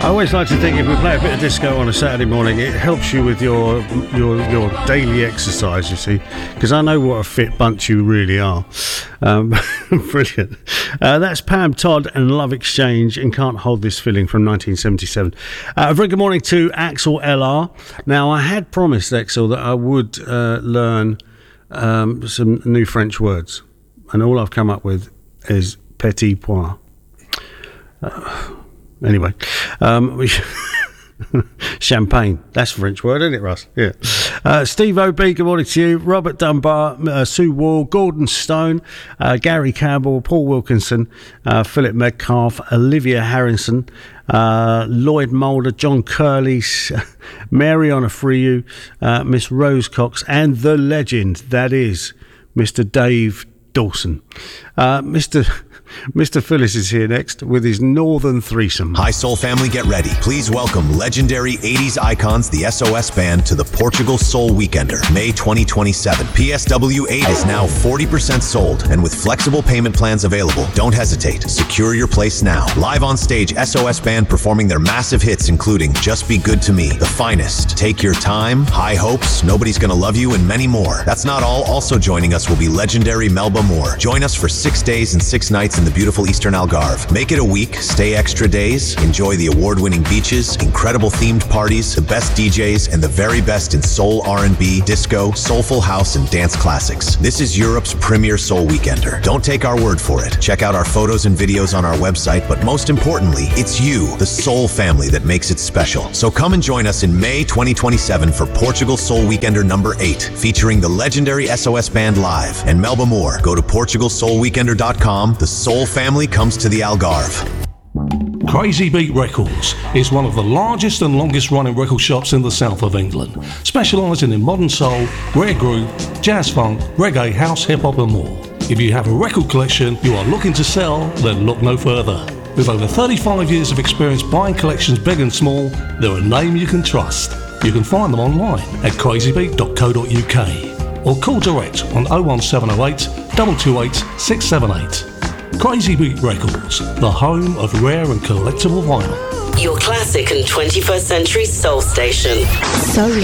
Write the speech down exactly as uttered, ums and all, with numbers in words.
I always like to think if we play a bit of disco on a Saturday morning, it helps you with your your your daily exercise, you see, because I know what a fit bunch you really are. Um, brilliant. Uh, that's Pam Todd and Love Exchange and Can't Hold This Feeling from nineteen seventy-seven. Uh, a very good morning to Axel L R. Now, I had promised, Axel, that I would uh, learn um, some new French words, and all I've come up with is petit pois. Uh, Anyway, um, we champagne. That's a French word, isn't it, Russ? Yeah. Uh, Steve O B, good morning to you. Robert Dunbar, uh, Sue Wall, Gordon Stone, uh, Gary Campbell, Paul Wilkinson, uh, Philip Metcalf, Olivia Harrison, uh, Lloyd Mulder, John Curley, Mariana Freyu, uh, Miss Rose Cox, and the legend that is Mister Dave Dawson. Uh, Mister Mister Phyllis is here next with his Northern Threesome. Hi, Soul family, get ready. Please welcome legendary eighties icons, the S O S Band, to the Portugal Soul Weekender, May twenty twenty-seven. P S W eight is now forty percent sold, and with flexible payment plans available, don't hesitate. Secure your place now. Live on stage, S O S Band performing their massive hits, including Just Be Good to Me, The Finest, Take Your Time, High Hopes, Nobody's Gonna Love You, and many more. That's not all. Also joining us will be legendary Melba Moore. Join us for six days and six nights in the beautiful Eastern Algarve. Make it a week, stay extra days, enjoy the award-winning beaches, incredible themed parties, the best D Js, and the very best in soul, R and B, disco, soulful house, and dance classics. This is Europe's premier soul weekender. Don't take our word for it. Check out our photos and videos on our website, but most importantly, it's you, the soul family, that makes it special. So come and join us in May twenty twenty-seven for Portugal Soul Weekender number eight, featuring the legendary S O S Band live and Melba Moore. Go to portugal soul weekender dot com. The soul family comes to the Algarve. Crazy Beat Records is one of the largest and longest running record shops in the south of England, specialising in modern soul, rare groove, jazz funk, reggae, house, hip hop and more. If you have a record collection you are looking to sell, then look no further. With over thirty-five years of experience buying collections big and small, they're a name you can trust. You can find them online at crazy beat dot co dot uk or call direct on oh one seven oh eight, two two eight, six seven eight. Crazy Beat Records, the home of rare and collectible vinyl. Your classic and twenty-first century soul station. Solar.